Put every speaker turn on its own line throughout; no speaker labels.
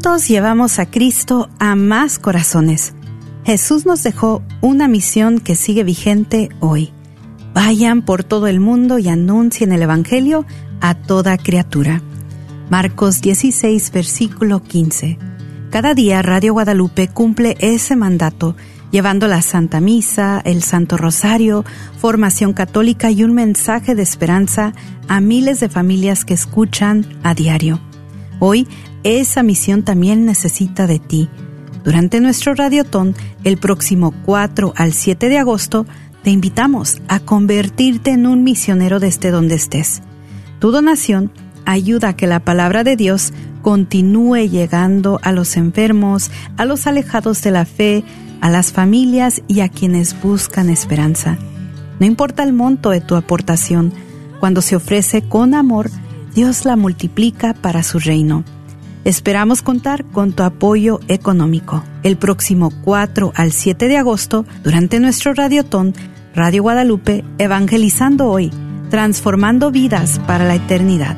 Juntos llevamos a Cristo a más corazones. Jesús nos dejó una misión que sigue vigente hoy. Vayan por todo el mundo y anuncien el Evangelio a toda criatura. Marcos 16, versículo 15. Cada día Radio Guadalupe cumple ese mandato, llevando la Santa Misa, el Santo Rosario, formación católica y un mensaje de esperanza a miles de familias que escuchan a diario. Hoy, esa misión también necesita de ti. Durante nuestro Radiotón, el próximo 4 al 7 de agosto, te invitamos a convertirte en un misionero desde donde estés. Tu donación ayuda a que la palabra de Dios continúe llegando a los enfermos, a los alejados de la fe, a las familias y a quienes buscan esperanza. No importa el monto de tu aportación, cuando se ofrece con amor, Dios la multiplica para su reino. Esperamos contar con tu apoyo económico. El próximo 4 al 7 de agosto, durante nuestro Radiotón, Radio Guadalupe, evangelizando hoy, transformando vidas para la eternidad.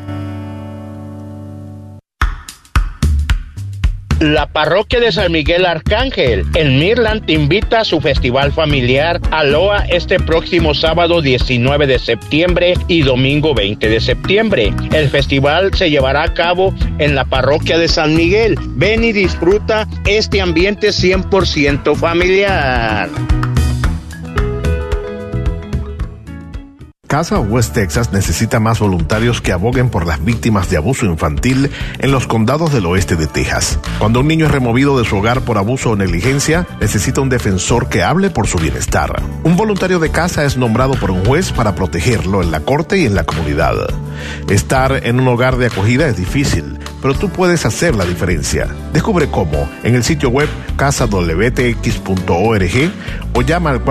La parroquia de San Miguel Arcángel en Midland te invita a su festival familiar Aloha este próximo sábado 19 de septiembre y domingo 20 de septiembre. El festival se llevará a cabo en la parroquia de San Miguel. Ven y disfruta este ambiente 100% familiar.
Casa West Texas necesita más voluntarios que aboguen por las víctimas de abuso infantil en los condados del oeste de Texas. Cuando un niño es removido de su hogar por abuso o negligencia, necesita un defensor que hable por su bienestar. Un voluntario de casa es nombrado por un juez para protegerlo en la corte y en la comunidad. Estar en un hogar de acogida es difícil, pero tú puedes hacer la diferencia. Descubre cómo en el sitio web casadwtx.org o llama al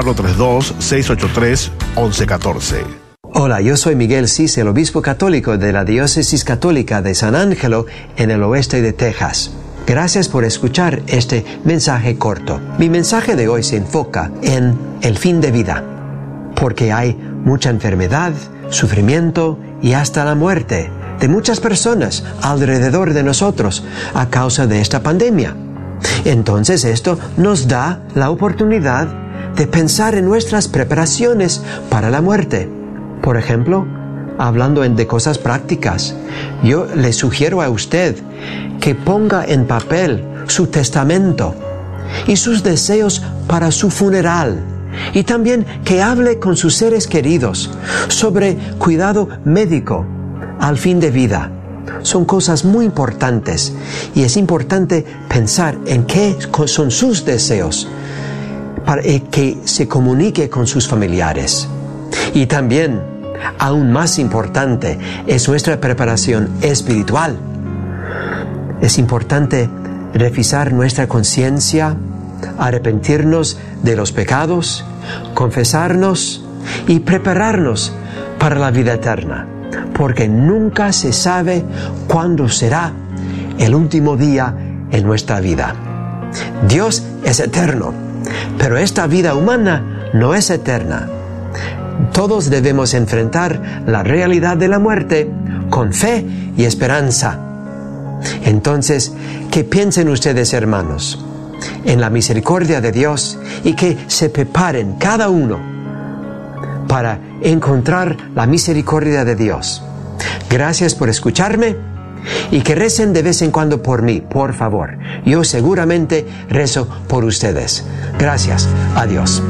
432-683-1114.
Hola, yo soy Miguel Cis, el obispo católico de la Diócesis Católica de San Ángelo en el oeste de Texas. Gracias por escuchar este mensaje corto. Mi mensaje de hoy se enfoca en el fin de vida, porque hay mucha enfermedad, sufrimiento y hasta la muerte de muchas personas alrededor de nosotros a causa de esta pandemia. Entonces esto nos da la oportunidad de pensar en nuestras preparaciones para la muerte. Por ejemplo, hablando de cosas prácticas, yo le sugiero a usted que ponga en papel su testamento y sus deseos para su funeral, y también que hable con sus seres queridos sobre cuidado médico al fin de vida. Son cosas muy importantes y es importante pensar en qué son sus deseos para que se comunique con sus familiares. Y también, aún más importante, es nuestra preparación espiritual. Es importante revisar nuestra conciencia, arrepentirnos de los pecados, confesarnos y prepararnos para la vida eterna, porque nunca se sabe cuándo será el último día en nuestra vida. Dios es eterno, pero esta vida humana no es eterna. Todos debemos enfrentar la realidad de la muerte con fe y esperanza. Entonces, que piensen ustedes, hermanos, en la misericordia de Dios y que se preparen cada uno para encontrar la misericordia de Dios. Gracias por escucharme y que recen de vez en cuando por mí, por favor. Yo seguramente rezo por ustedes. Gracias. Adiós.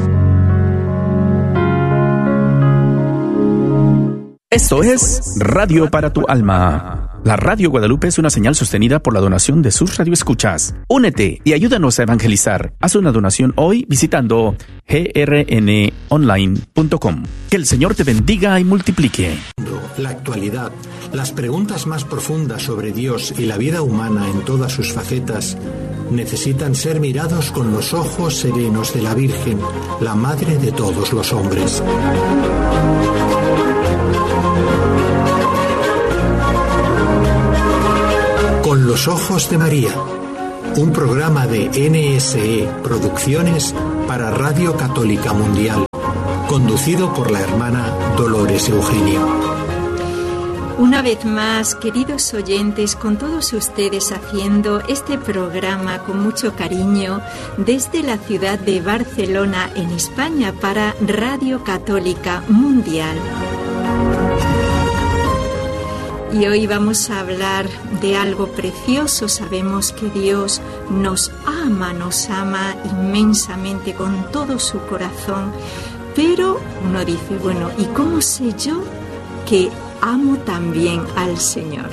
Esto es Radio para tu Alma. La Radio Guadalupe es una señal sostenida por la donación de sus radioescuchas. Únete y ayúdanos a evangelizar. Haz una donación hoy visitando grnonline.com. Que el Señor te bendiga y multiplique.
La actualidad, las preguntas más profundas sobre Dios y la vida humana en todas sus facetas necesitan ser mirados con los ojos serenos de la Virgen, la Madre de todos los hombres. Con los ojos de María, un programa de NSE Producciones para Radio Católica Mundial, conducido por la hermana Dolores Eugenio.
Una vez más, queridos oyentes, con todos ustedes haciendo este programa con mucho cariño desde la ciudad de Barcelona, en España, para Radio Católica Mundial. Y hoy vamos a hablar de algo precioso. Sabemos que Dios nos ama inmensamente con todo su corazón. Pero uno dice, bueno, ¿y cómo sé yo que amo también al Señor?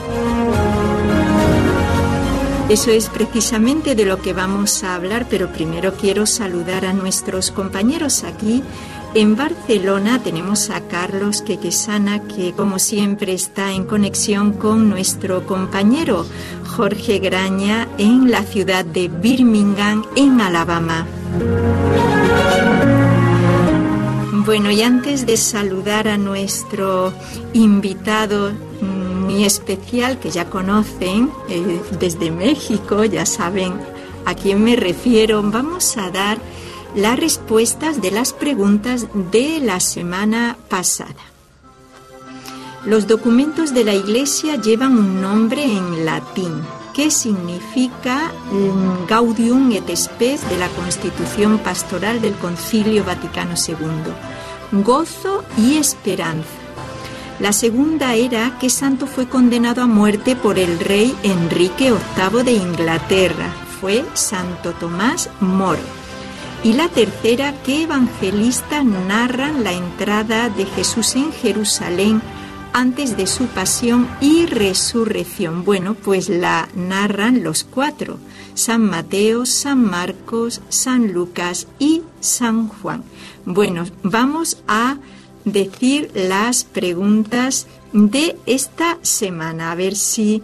Eso es precisamente de lo que vamos a hablar, pero primero quiero saludar a nuestros compañeros aquí. En Barcelona tenemos a Carlos Quequesana, que como siempre está en conexión con nuestro compañero Jorge Graña en la ciudad de Birmingham, en Alabama. Bueno, y antes de saludar a nuestro invitado muy especial, que ya conocen desde México, ya saben a quién me refiero, vamos a dar las respuestas de las preguntas de la semana pasada. Los documentos de la Iglesia llevan un nombre en latín, que significa Gaudium et Spes de la Constitución Pastoral del Concilio Vaticano II, gozo y esperanza. La segunda era qué santo fue condenado a muerte por el rey Enrique VIII de Inglaterra, fue Santo Tomás Moro. Y la tercera, qué evangelistas narran la entrada de Jesús en Jerusalén antes de su pasión y resurrección. Bueno, pues la narran los cuatro: San Mateo, San Marcos, San Lucas y San Juan. Bueno, vamos a decir las preguntas de esta semana, a ver si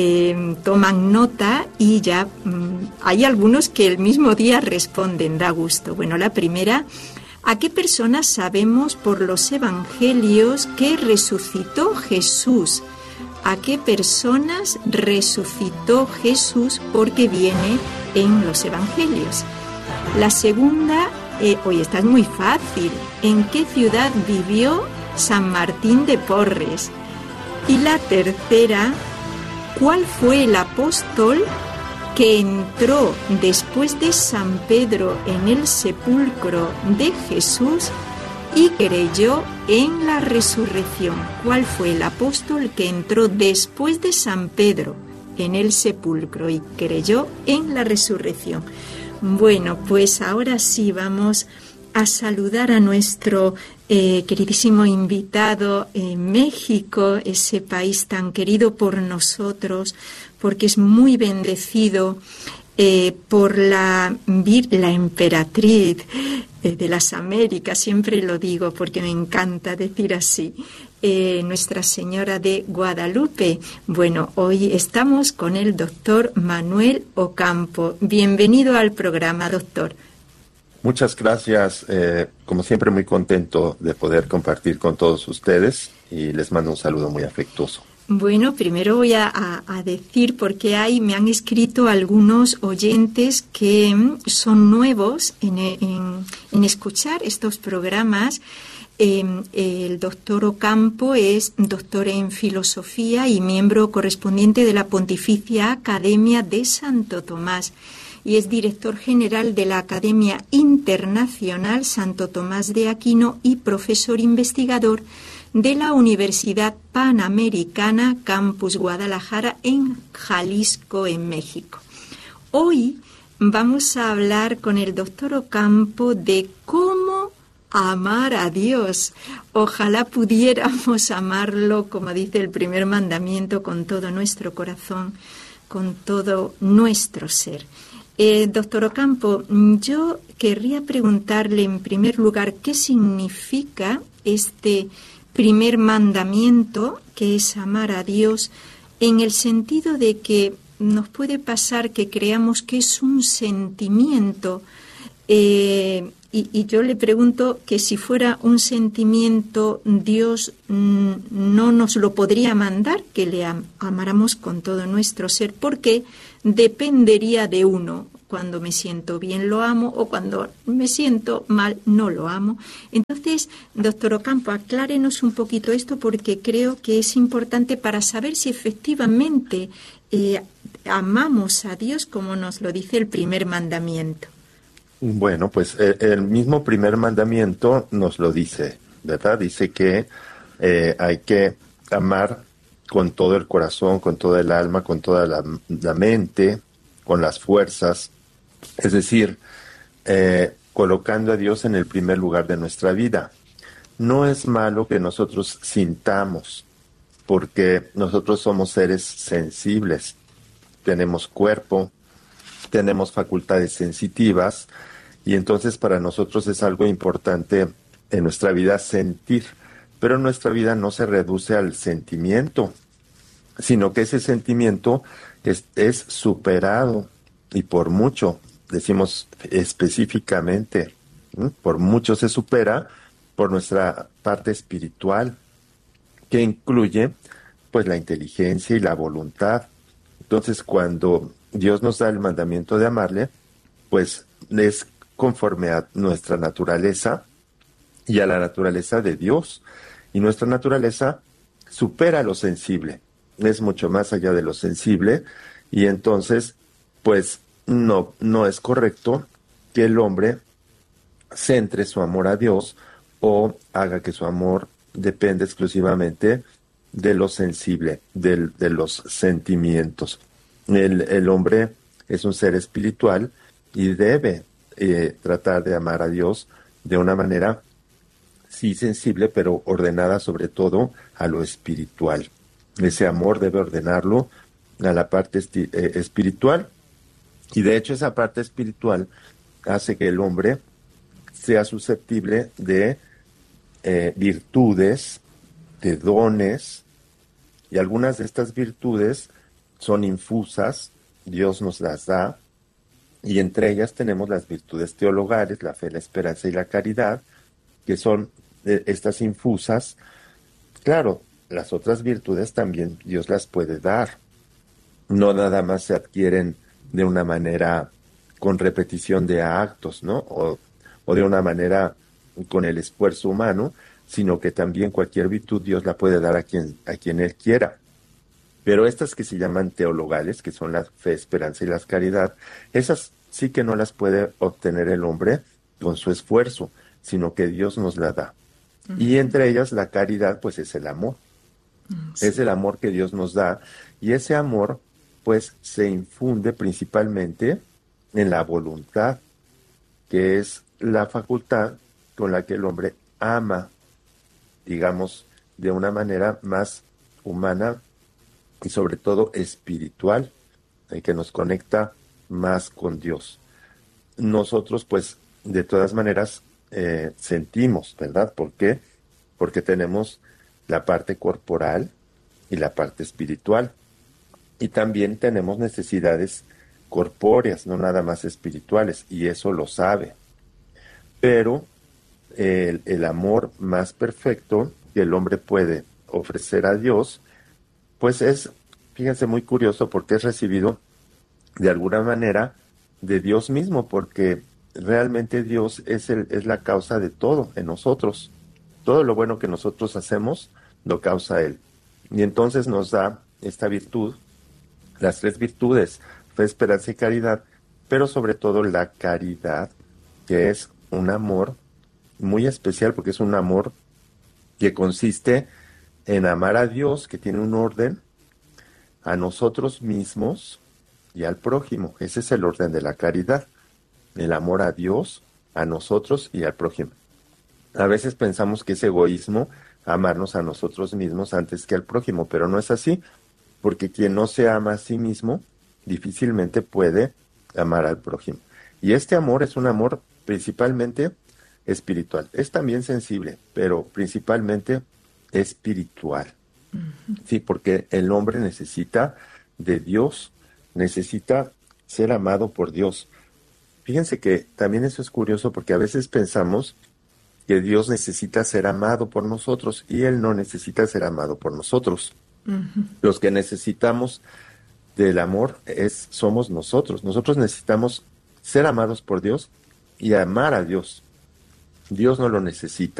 toman nota, y ya hay algunos que el mismo día responden, da gusto. Bueno, la primera: ¿a qué personas sabemos por los evangelios que resucitó Jesús? ¿A qué personas resucitó Jesús? Porque viene en los evangelios. La segunda, oye, esta es muy fácil: ¿en qué ciudad vivió San Martín de Porres? Y la tercera, ¿cuál fue el apóstol que entró después de San Pedro en el sepulcro de Jesús y creyó en la resurrección? ¿Cuál fue el apóstol que entró después de San Pedro en el sepulcro y creyó en la resurrección? Bueno, pues ahora sí vamos a saludar a nuestro queridísimo invitado en México, ese país tan querido por nosotros, porque es muy bendecido por la emperatriz de las Américas, siempre lo digo porque me encanta decir así, Nuestra Señora de Guadalupe. Bueno, hoy estamos con el doctor Manuel Ocampo. Bienvenido al programa, doctor.
Muchas gracias. Como siempre, muy contento de poder compartir con todos ustedes y les mando un saludo muy afectuoso.
Bueno, primero voy a decir, porque me han escrito algunos oyentes que son nuevos en escuchar estos programas. El doctor Ocampo es doctor en filosofía y miembro correspondiente de la Pontificia Academia de Santo Tomás, y es director general de la Academia Internacional Santo Tomás de Aquino y profesor investigador de la Universidad Panamericana Campus Guadalajara en Jalisco, en México. Hoy vamos a hablar con el doctor Ocampo de cómo amar a Dios. Ojalá pudiéramos amarlo, como dice el primer mandamiento, con todo nuestro corazón, con todo nuestro ser. Doctor Ocampo, yo querría preguntarle en primer lugar qué significa este primer mandamiento, que es amar a Dios, en el sentido de que nos puede pasar que creamos que es un sentimiento, y yo le pregunto que si fuera un sentimiento, Dios no nos lo podría mandar, que le amáramos con todo nuestro ser, porque dependería de uno. cuando me siento bien lo amo o cuando me siento mal no lo amo. Entonces, doctor Ocampo, aclárenos un poquito esto porque creo que es importante para saber si efectivamente amamos a Dios como nos lo dice el primer mandamiento.
Bueno, pues el mismo primer mandamiento nos lo dice, ¿verdad? Dice que hay que amar con todo el corazón, con toda el alma, con toda la mente, con las fuerzas, es decir, colocando a Dios en el primer lugar de nuestra vida. No es malo que nosotros sintamos, porque nosotros somos seres sensibles, tenemos cuerpo, tenemos facultades sensitivas, y entonces para nosotros es algo importante en nuestra vida sentir, pero nuestra vida no se reduce al sentimiento, sino que ese sentimiento es superado, y por mucho, decimos específicamente, por mucho se supera por nuestra parte espiritual, que incluye pues la inteligencia y la voluntad. Entonces, cuando Dios nos da el mandamiento de amarle, pues es conforme a nuestra naturaleza y a la naturaleza de Dios. Y nuestra naturaleza supera lo sensible, es mucho más allá de lo sensible, y entonces, pues no es correcto que el hombre centre su amor a Dios o haga que su amor dependa exclusivamente de lo sensible, de los sentimientos. El hombre es un ser espiritual y debe tratar de amar a Dios de una manera, sí, sensible, pero ordenada sobre todo a lo espiritual. Ese amor debe ordenarlo a la parte espiritual, y de hecho esa parte espiritual hace que el hombre sea susceptible de virtudes, de dones, y algunas de estas virtudes son infusas, Dios nos las da, y entre ellas tenemos las virtudes teologales, la fe, la esperanza y la caridad, que son estas infusas. Claro, las otras virtudes también Dios las puede dar, no nada más se adquieren de una manera con repetición de actos, ¿no? O de una manera con el esfuerzo humano, sino que también cualquier virtud Dios la puede dar a quien Él quiera. Pero estas que se llaman teologales, que son la fe, esperanza y la caridad, esas sí que no las puede obtener el hombre con su esfuerzo, sino que Dios nos la da. Uh-huh. Y entre ellas la caridad, pues es el amor. Sí. Es el amor que Dios nos da, y ese amor, pues se infunde principalmente en la voluntad, que es la facultad con la que el hombre ama, digamos, de una manera más humana y sobre todo espiritual, que nos conecta más con Dios. Nosotros, pues, de todas maneras, sentimos, ¿verdad? ¿Por qué? Porque tenemos la parte corporal y la parte espiritual. Y también tenemos necesidades corpóreas, no nada más espirituales, y eso lo sabe. Pero el amor más perfecto que el hombre puede ofrecer a Dios, pues es, fíjense, muy curioso, porque es recibido de alguna manera de Dios mismo, porque realmente Dios es la causa de todo en nosotros. Todo lo bueno que nosotros hacemos lo causa Él. Y entonces nos da esta virtud, las tres virtudes, fe, esperanza y caridad, pero sobre todo la caridad, que es un amor muy especial, porque es un amor que consiste en amar a Dios, que tiene un orden, a nosotros mismos y al prójimo. Ese es el orden de la caridad, el amor a Dios, a nosotros y al prójimo. A veces pensamos que es egoísmo amarnos a nosotros mismos antes que al prójimo, pero no es así, porque quien no se ama a sí mismo difícilmente puede amar al prójimo. Y este amor es un amor principalmente espiritual. Es también sensible, pero principalmente espiritual. Uh-huh. Sí, porque el hombre necesita de Dios, necesita ser amado por Dios. Fíjense que también eso es curioso, porque a veces pensamos que Dios necesita ser amado por nosotros, y Él no necesita ser amado por nosotros. Uh-huh. Los que necesitamos del amor somos nosotros. Nosotros necesitamos ser amados por Dios y amar a Dios. Dios no lo necesita.